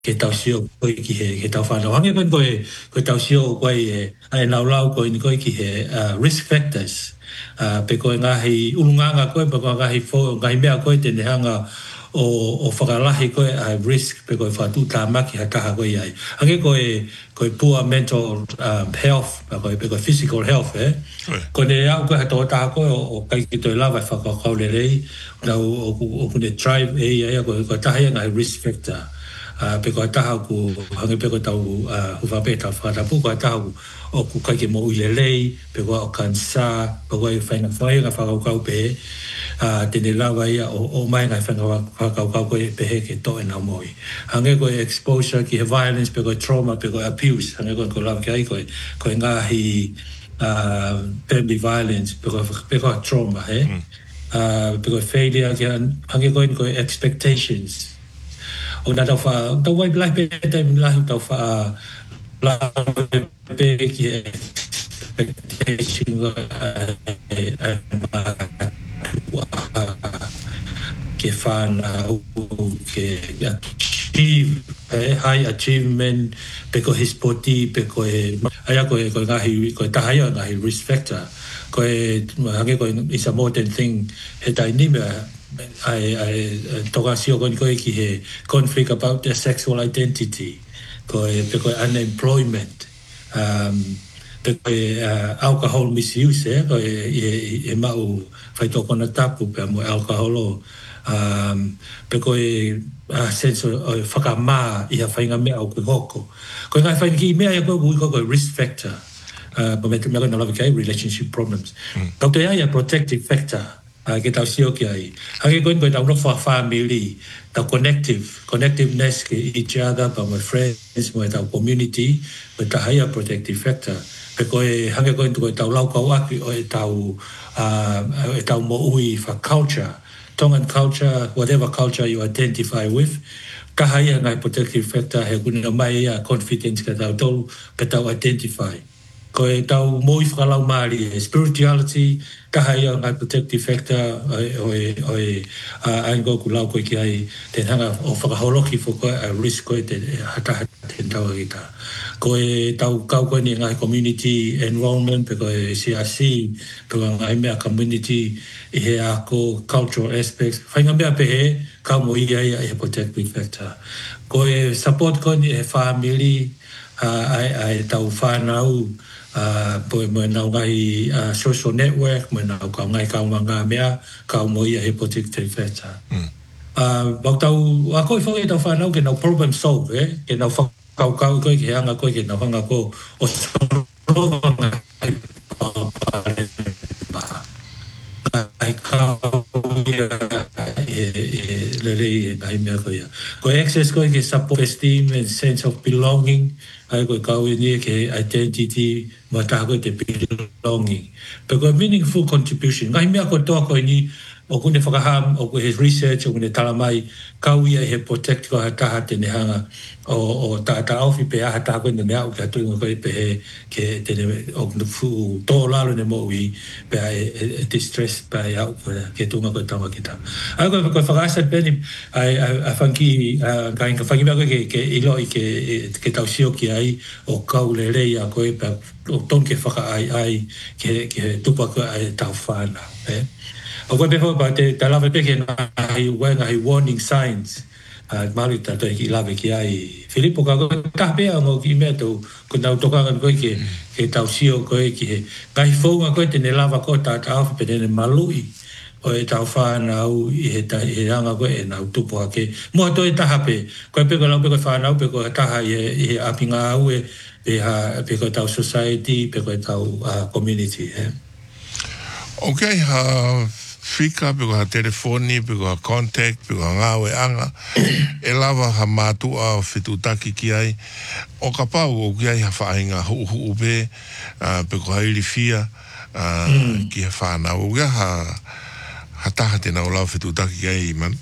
ke tau sio ko ki he ke tau whanau. Hange ko tau sio ko ai lau ko ki he risk factors. Pe ko ngahi ulunganga ko pe ko ngahi fo ngahi mea ko te hanga o whakalahi ko risk pe ko whatu tāmaki hataha ko ai. Hange ko poor mental health pe ko physical health ko ne au ko hato ta ko o kai ki to lava whakakau le rei na o kune drive ko taha ngai risk factor. Pe ko taha ku hange pe ko tau huwa pe tau whatapu ko taha o ku kai ke mo ulelei pe ko o kansa pe ko whainga whakakau pe tene lawa ia o mai ngai whakakau ko pe he ke to e na moi. Hange ko exposure ki he violence pe ko trauma pe ko abuse hange ko lawa ki ai ko ngahi family violence pe ko trauma pe ko failure ki hange ko expectations o na tau wha tau wai lai pe te lahi tau wha la pe ki expectation ke whana ke achieve high achievement pe ko hispoti pe ko aya ko ngahi ko tahaya ngahi risk factor ko hange ko is a modern thing he tai ni I toka sio ko ki he conflict about their sexual identity ko unemployment pe ko alcohol misuse ko e mau fai to kona tapu pe mo alcohol pe ko sense o whakama i ha whainga mea o ko hoko ko ngai whainga ki mea ko risk factor but me ko na love relationship problems ko te ia protective factor ke tau sio ki ai. Hange koin tau no family, tau connectiveness ke each other, pa my friends, mo tau community, mo tau higher protective factor. Pe koe hange koin tau lau kau aki o tau mo ui fa culture, Tongan culture, whatever culture you identify with, ka higher ngai protective factor he kuna mai confidence ka tau identify. Koe tau moi whakalau maari spirituality, kahaya ngai protective factor aingo ku lau koe ki ai te hanga o whakaholoki fo koe risk koe te hata te tau kita. Koe tau kau koe ni ngai community enrollment pe koe CRC pe koe ngai mea community i he ako cultural aspects. Whainga mea pe he kau mo ia he protective factor. Koe support koe ni he family ai tau whanau po mo na ngai social network mo na ka ngai ka manga mea ka mo ia he protective factor ba tau a ko fo tau fa na ke no problem solve ke no fa ka ko ke hanga ko ke no hanga ko o ai ka le ai me ko access ko ke support esteem and sense of belonging ai ko ka ni ke identity ma ta ko te belonging pe ko meaningful contribution ngai me ko to ko ni o kune whakaham o his research o kune talamai kauia he protect ko hata te nehanga o ta ofi pe hata ko ne mea o ka tuinga ko pe he ke te o fu to lalo ne mo wi pe distress pe au ke tunga ko tama kita ai ko whakasa pe ai fanki kai ka fanki ko ke ilo ke tau sio ki ai o kau le le ya ko pe o ton ke whaka ai ke tupa ko ai tau whana o ko before ba te lava pe ke ai warning signs mali ta ki lava ki ai Filippo ka ta pe ngo ki me to ko na to ka ko ke tau sio ko ki ngai fo ko te ne lava ko ta pe ne malui o e tau fa na u e ta e ranga ko e na tu po ke mo to e ta hape ko pe ko la pe ko fa na pe ko ta ha e apinga u e pe ko tau society pe ko tau community okay fika pe ko telefoni pe ko contact pe ko ngawe anga e lava ha matu a fitutaki ki ai o ka pau o ki ai ha fainga hu pe ko ai fia ki fa na o ga ha ta te na o la fitutaki ki ai man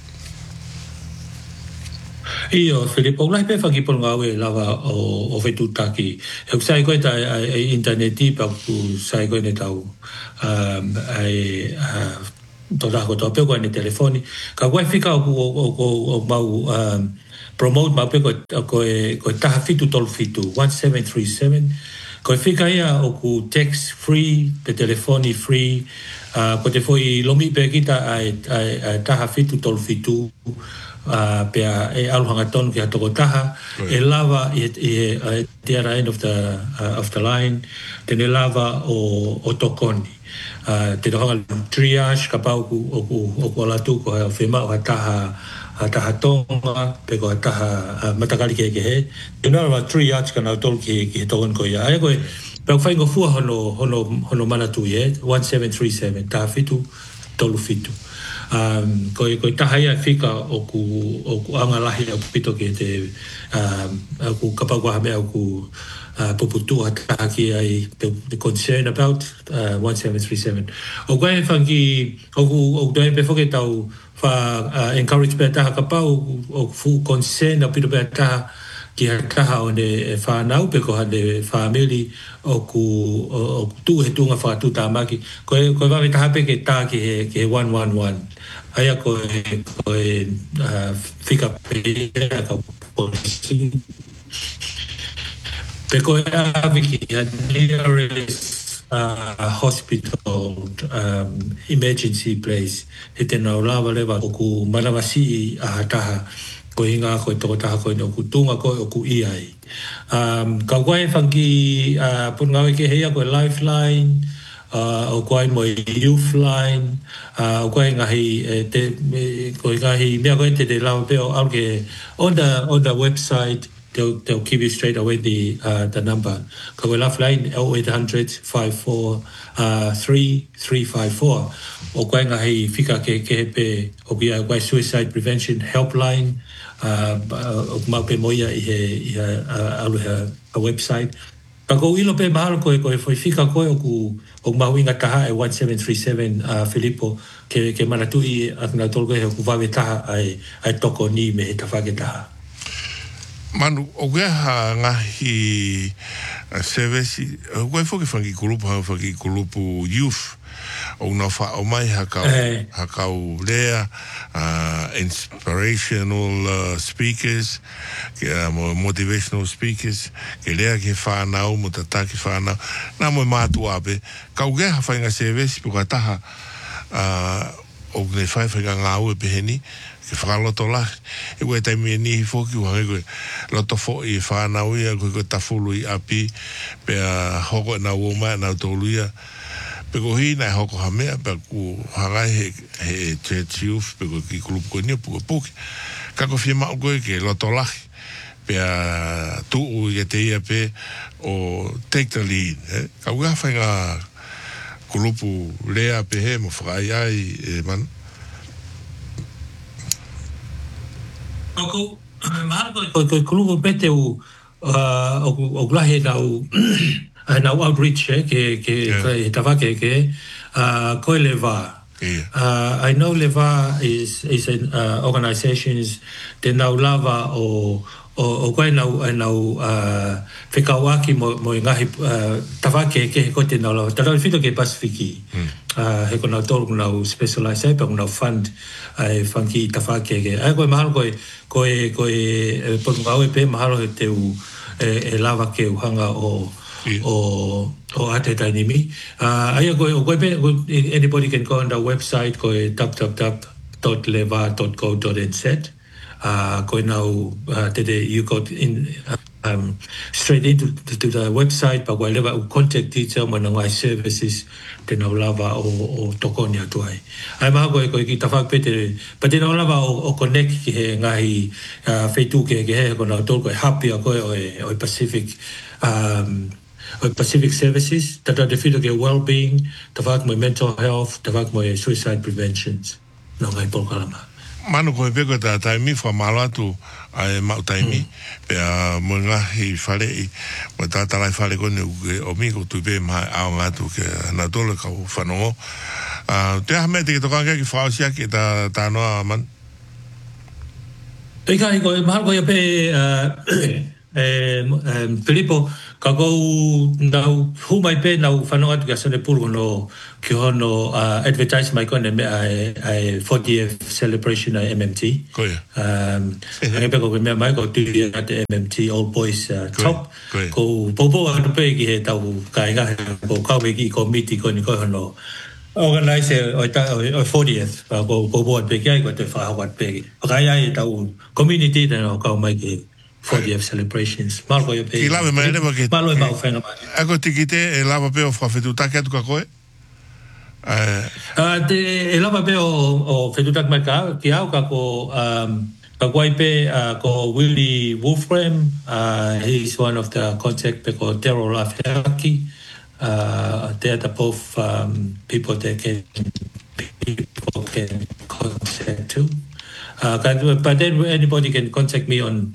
Io Filippo lai pe faki por ngawe lava o fitutaki e sai ko ta interneti pa ku sai ko ne tau ai to la ko to pe ko ne telefoni ka wai fika o mau promote ma pe ko taha fitu tolu fitu 1737 ko fika ia o ku text free pe telefoni free ko te foi lomi pe kita ai taha fitu tolu fitu pe e aluhanga tonu ki atoko taha e lava te other end of the line tene lava o tokoni te tohanga triage ka pau o alatu ko whema o taha tonga pe ko taha matakali ke he te nara triage ka nau tolu ki he tokon ko ia ai koe pau whaingo fua hono manatu 1737 taha fitu tolu fitu ko taha ia fika o ku anga lahi o pito ki te ku kapagua mea o ku puputua taha ki ai the concern about 1737 o koe whangi o doi pe whoke tau encourage pe taha kapau o fu concern o pito pe taha ki taha o ne whanau pe ko hane family o ku tu he tunga whakatu tāmaki koe wawe taha pe ke tā ki he 111 aia koe whika pe ka polisi pe koe awiki a nearest hospital emergency place he te nau lawa lewa o ku manawasi a taha ko inga ko to taha ko no ku tunga ko o ku iai ka koe whangi pungawe ke hea koe lifeline o koe mo youth line o koe ngahi koe ngahi mea koe te lawa peo alke on the website they'll give you straight away the number ka koe lifeline 0800 54 3354 o koe ngahi fika ke pe o kia koe suicide prevention helpline o maupe moia i he aluha a website ka ko ilo pe mahalo koe foi fika koe o mahuinga taha e 1737 Filippo ke manatu i akna tolu koe ku wawe taha ai toko ni me he tawhake taha Manu, o kia ngahi service, o koe whoki whangi kulupu youth, o nga wha o mai hakau lea, inspirational speakers, motivational speakers, ke lea ke whanau, mo tataki whanau, nā moe mātu ape, kau kia whainga service, puka taha, o ne whaiwhainga ngā ue peheni, ke whakaloto lahi. E koe taimi e nihi whoki uhange koe loto fo i whanau ia, koe tafulu i api, pea hoko e nau oma e nau tolu ia. Pe ko hi nai hoko hamea, pe ku hangai he church youth, pe ko ki kulupu koe nia puka puki. Kako whia mau koe ke loto lahi, pea tuu i te ia pe o take the lead. Kau ka whainga kulupu lea pe he mo whakai ai e manu. Ko kulupu pete o glahe nau outreach ke tawake ke koe Leva. I know Leva is an organizations te nau lava o koe nau whekauaki mo ngahi tawake ke ko te nau lava. Tara whito ke Pasifiki. He ko nau tolu nau specialize ai pa nau fund ai whanki tawake ke. Ai koe mahalo koe potu ngau pe mahalo he te e lava ke uhanga o ate tainimi. Ai koe pe anybody can go on the website koe www.leva.co.nz. Koe nau you got in straight into the website pa koe lewa contact detail mo ngai services te nau lava o tokoni atu ai. Ai maha koe ki tawhak pete pa te nau lava o connect ki he ngahi whetu ke he ko nau tolu koe happy a koe o Pacific Services, tata te whito ke well-being, tawhak mo mental health, tawhak mo suicide preventions. No ngai polkalama. Manu koe peko ta taimi wha malo atu ai mau taimi pea mo ngahi whare i mo tātarai whare kone o miko tu pe mai ao ngātu ke na tole kau whanongo te hame te ki tokanga ki whaosia ki tā noa man Eka i koe mahal koe pe Filippo, kako nau humai pe nau whanonga tu kasane puru no ki hono advertise mai kone me ai 40th celebration ai MMT. Koia. Hangi pe ko mea mai ko tui ate MMT Old Boys top. Koia. Ko popo atu pe ki he tau ka inga ko kawe ki ko miti ko ni ko hono organize o 40th ko popo atu pe ki ai ko te whahawat pe ki. Kai ai tau community te no kau mai ki 40th celebrations. Marco yo pe. Ki lawe mai ne ke. Malo e mau whenga mai. Ako tikite e lava pe o whawhetutake atu ka koe? E lava pe o whetutake mai ka, ki au ka ko ka koe pe ko Willie Wolfram, he's one of the contact pe ko Terrell Afeaki. They're the both people that people can contact too. But then anybody can contact me on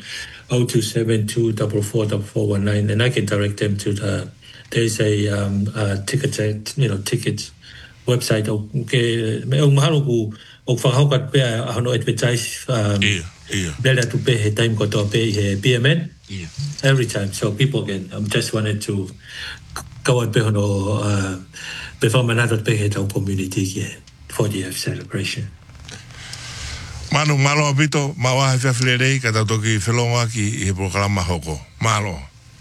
0272444419, and I can direct them to there's a tickets website. Okay, mahalo ku o whakahaukat pe ano advertise bela tu pe he time ko to pe he PMN every time, so people can just wanted to go and pe ano perform another pe he tau community for the celebration. Manu malo apito mawa he whiawhirerei ka tau toki whelonga ki he programa hoko. Malo.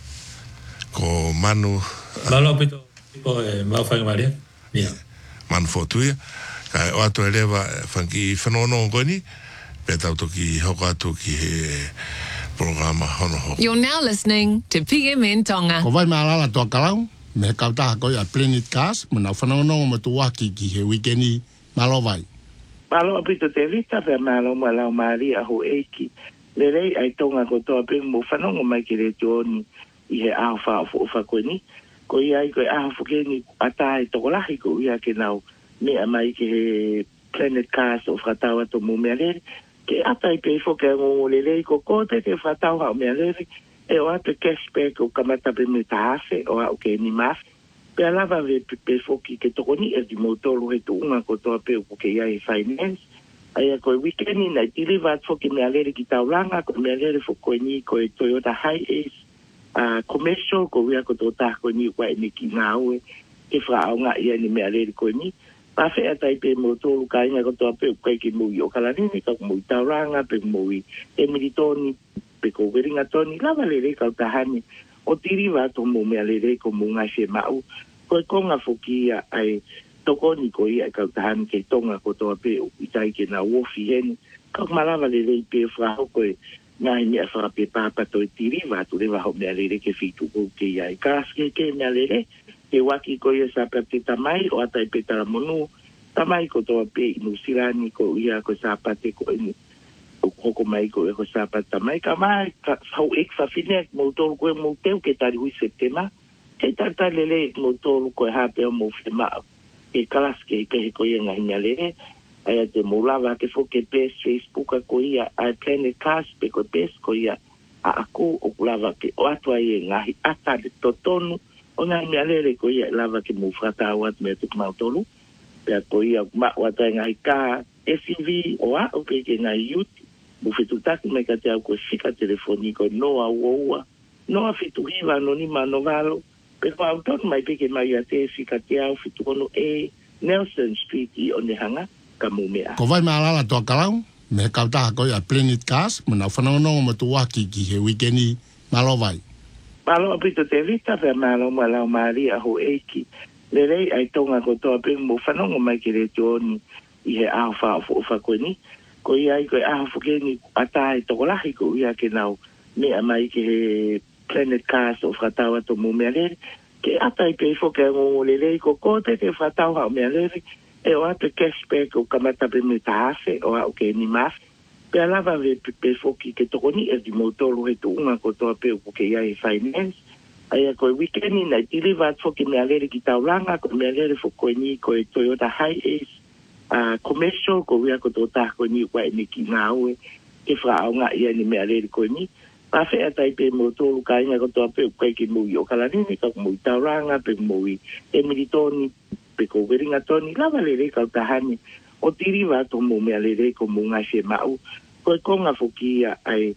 Ko manu... Malo apito ko mau whainga maria. Yeah. Manu fotuia. Ka o ato e lewa whanki whanono ngoni. Pe tau toki hoko atu ki he programa hono hoko. You're now listening to PMN Tonga. Ko vai maalala toa karau. Me kautaha koi a Planet Cast. Muna whanono matuaki ki he weekendi malo vai. Malo apito te vita pe malo malau mari a ho eiki. Lerei ai tonga ko toa pe mo whanonga mai ki re tuoni i he aho wha koe ni. Ko ia i koe aho whakeni atai tokolahi ko ia ke nau mea mai ki he Planet Cast o whatawa to mo mea leri. Ke atai pe whoke ngongo lerei ko kote ke whatawa o mea leri. E o ate cashback o kamata pe me tahafe o a o ke ni mafi. Pe alava ve pe foki ke tokoni e di motolo he tu unga ko toa pe o ke ia e finance. Ai a koe weekendi na tili vat foki me alere ki taulanga, ko me alere fo koe ni koe Toyota Hi-Ace commercial, ko wia ko tō taha koe ni koe ni ki ngā ue, ke whaaonga ia ni me alere koe ni. Pa whea tai pe motolo ka inga ko toa pe o koe ki mui o kalanini, ka mui taulanga, pe mui Emily Tony, pe ko weringa Tony, lava lere ka tahani. O tiri wato mo mea lere ko mo ngai whe mau. Koe konga whoki ai tokoni ko ia kautahani ke tonga ko toa pe o itai ke na wofi heni. Kau malawa lere i pe whahau koe ngai mea whakape pāpato i tiri wato rewa ho mea lere ke whitu ko ke ia i kāske ke mea lere. Ke waki ko ia sāpa te tamai o atai pe tara monu. Tamai ko toa pe i Nusirani ko ia ko sāpa te ko inu. Hoko mai ko e ko sapata mai ka mai ka hau ek fa fine mo tolu ko mo teu ke tari hui septema ke tata lele mo tolu ko ha pe mo fema ke kalas ke ko ia nga hinyale ai te mo lava ke fo ke pe Facebook ko ia ai Planet Cast pe ko pe ko ia a aku o lava ke o atu ai nga hi ata de totonu ona hinyale ko ia lava ke mo frata wat me tu ma tolu pe ko ia ma wata nga ka SUV o a o ke nga youth Bufetutaki mai ka te au ko fika telefoniko noa uoua, noa fituhiva anonima novalo, pe ko au tonu mai peke mai a te fika te au fitukono e Nelson Street i Onehanga, ka mumea. Ko vai maalala toa karau, me kautaha koi a Planet Cast, muna whanonga matuaki ki he weekendi malo vai. Malo apito te vita pe malo malau mari a ho eiki. Lerei ai tonga ko toa pe mo whanonga mai ki re tuoni i he aho wha koe ni. Ko ia i koe aho whakeni atai tokolahi ko ia ke nau mea mai ke he Planet Cast o whatawa to mo mea leri. Ke atai pe whoke ngongo lerei ko kote ke whatawa o mea leri. E o ate cashback o kamata pe me tahafe o a o ke ni mafi. Pe alava ve pe whoki ke tokoni e di motolo he tu unga ko toa pe o ke ia e finance. Ai a koe weekendi na tili vat whoki mea leri ki taulanga ko mea leri whokoe ni koe Toyota Hi-Ace commercial ko wia ko tō tāko ni koe ni ki ngā ue ke whaaonga ia ni mea leri koe ni. Pa whea tai pe mo tōlu ka inga ko tō pe koe ki mui o kalanini, ka mui tauranga, pe mui Emily Tony, pe ko weringa Tony, lava lere ka tahani. O tiri wato mo mea lere ko mo ngai whe mau. Koe konga whoki ai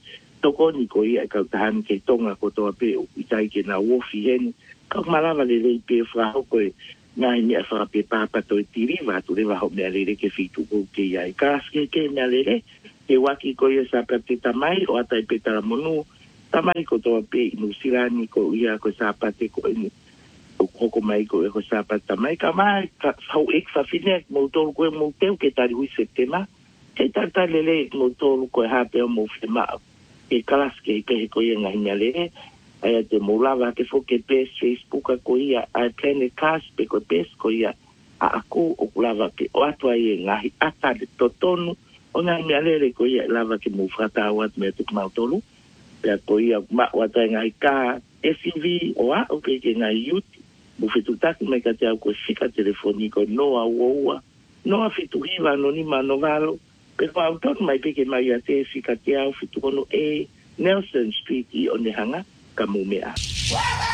toko ni ko ia ka tahan ke tonga ko to pe o itai ke na wofi hen ka malava le pe fra ko na ni fra pe pa to tiri va tu le va ho me le ke fitu ko ke ia ka ke me le ke waki ko ia sa pe tamai o atai pe tara monu tamai ko to pe no silani ko ia ko sa pa te ko ni ko mai ko sa pa tamai ka mai ka ho ek fa fine mo to ko mo te ke tari hui setema ke tata le mo to ko ha pe mo fema ke kalas ke ko ia ngai le ai te molava ke fo ke pe Facebook ko ia ai plane cast pe ko pes ko ia a aku o lava ke o atu ai ngai ata de totonu ona mi ale ko ia lava ke mo frata wat me tu mautolu pe ko ia ma wata ngai ka SUV o a o ke ngai youth mo fitu tak me ka te ko fika telefoniko no a woa no a fitu hiva no ni manovalo pe ko auto mai pe ke mai a te fika te au fitu no e Nelson Street i o ne hanga ka mumea.